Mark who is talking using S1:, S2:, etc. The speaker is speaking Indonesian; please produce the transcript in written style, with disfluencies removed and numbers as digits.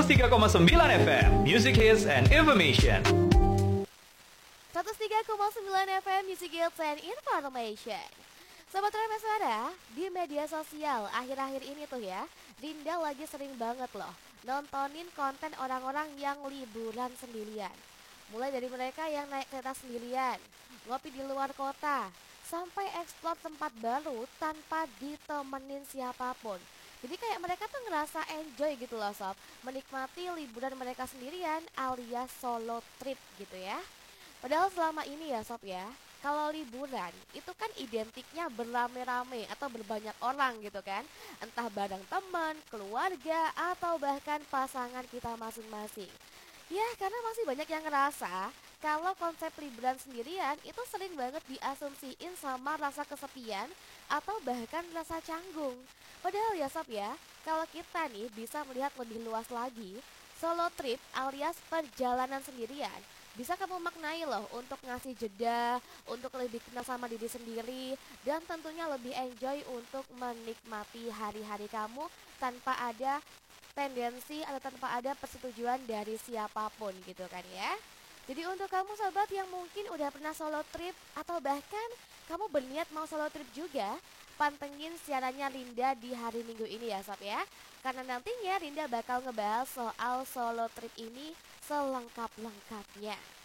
S1: 103,9 FM, Music Hits and Information.
S2: 103,9 FM Music Hits and Information. Sobat Remeswara, di media sosial akhir-akhir ini tuh ya, Rinda lagi sering banget loh nontonin konten orang-orang yang liburan sendirian. Mulai dari mereka yang naik kereta sendirian, ngopi di luar kota, sampai eksplor tempat baru tanpa ditemenin siapapun. Jadi kayak mereka tuh ngerasa enjoy gitu loh sob, menikmati liburan mereka sendirian alias solo trip gitu ya. Padahal selama ini ya sob ya, kalau liburan itu kan identiknya berame-rame atau berbanyak orang gitu kan. Entah bareng teman, keluarga, atau bahkan pasangan kita masing-masing. Ya karena masih banyak yang ngerasa kalau konsep liburan sendirian itu sering banget diasumsiin sama rasa kesepian atau bahkan rasa canggung. Padahal ya sob ya, kalau kita nih bisa melihat lebih luas lagi, solo trip alias perjalanan sendirian bisa kamu maknai loh untuk ngasih jeda, untuk lebih kenal sama diri sendiri, dan tentunya lebih enjoy untuk menikmati hari-hari kamu tanpa ada tendensi atau tanpa ada persetujuan dari siapapun gitu kan ya. Jadi untuk kamu sobat yang mungkin udah pernah solo trip atau bahkan kamu berniat mau solo trip juga, pantengin siarannya Rinda di hari Minggu ini ya sob ya. Karena nantinya Rinda bakal ngebahas soal solo trip ini selengkap-lengkapnya.